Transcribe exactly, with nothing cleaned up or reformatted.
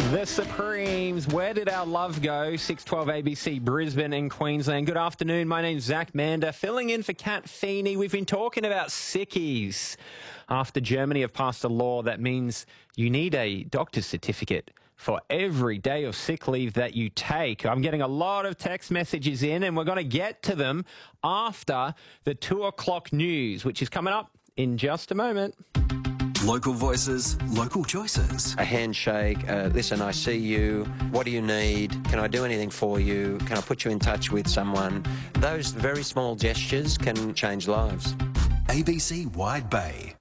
The Supremes, where did our love go? six twelve A B C, Brisbane and Queensland. Good afternoon, my name's Zach Mander, filling in for Kat Feeney. We've been talking about sickies. After Germany have passed a law that means you need a doctor's certificate for every day of sick leave that you take. I'm getting a lot of text messages in, and we're going to get to them after the two o'clock news, which is coming up in just a moment. Local voices, local choices. A handshake, uh, listen, I see you, what do you need, can I do anything for you, can I put you in touch with someone? Those very small gestures can change lives. A B C Wide Bay.